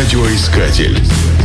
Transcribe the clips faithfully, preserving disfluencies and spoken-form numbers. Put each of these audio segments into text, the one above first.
Радиоискатель.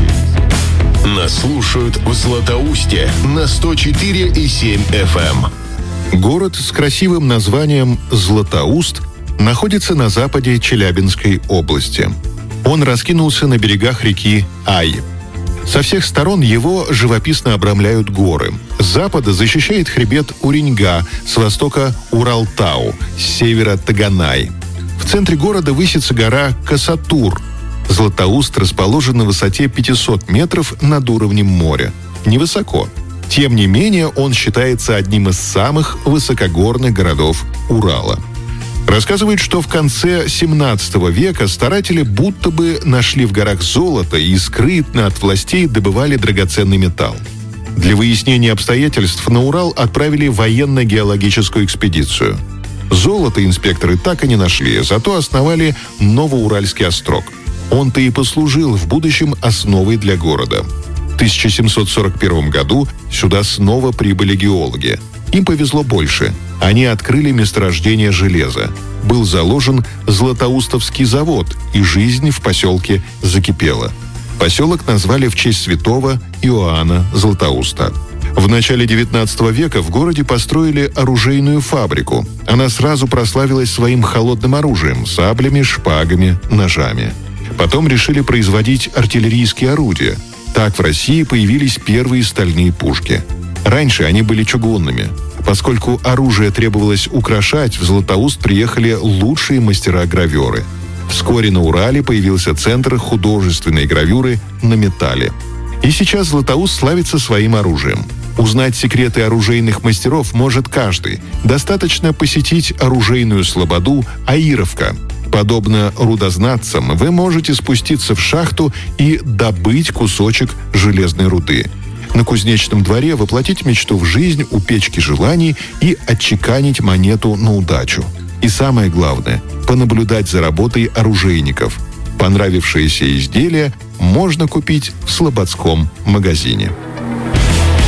Нас слушают в Златоусте на сто четыре и семь эф эм. Город с красивым названием Златоуст находится на западе Челябинской области. Он раскинулся на берегах реки Ай. Со всех сторон его живописно обрамляют горы. С запада защищает хребет Уреньга, с востока Уралтау, с севера Таганай. В центре города высится гора Касатур. Златоуст расположен на высоте пятьсот метров над уровнем моря. Невысоко. Тем не менее, он считается одним из самых высокогорных городов Урала. Рассказывают, что в конце семнадцатого века старатели будто бы нашли в горах золото и скрытно от властей добывали драгоценный металл. Для выяснения обстоятельств на Урал отправили военно-геологическую экспедицию. Золото инспекторы так и не нашли, зато основали Новоуральский острог. Он-то и послужил в будущем основой для города. В тысяча семьсот сорок первом году сюда снова прибыли геологи. Им повезло больше. Они открыли месторождение железа. Был заложен Златоустовский завод, и жизнь в поселке закипела. Поселок назвали в честь святого Иоанна Златоуста. В начале девятнадцатого века в городе построили оружейную фабрику. Она сразу прославилась своим холодным оружием – саблями, шпагами, ножами. Потом решили производить артиллерийские орудия. Так в России появились первые стальные пушки. Раньше они были чугунными. Поскольку оружие требовалось украшать, в Златоуст приехали лучшие мастера-гравёры. Вскоре на Урале появился центр художественной гравюры на металле. И сейчас Златоуст славится своим оружием. Узнать секреты оружейных мастеров может каждый. Достаточно посетить оружейную слободу «Аировка». Подобно рудознатцам, вы можете спуститься в шахту и добыть кусочек железной руды. На кузнечном дворе воплотить мечту в жизнь у печки желаний и отчеканить монету на удачу. И самое главное – понаблюдать за работой оружейников. Понравившееся изделие можно купить в слободском магазине.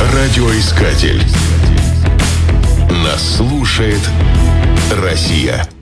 Радиоискатель. Нас слушает Россия.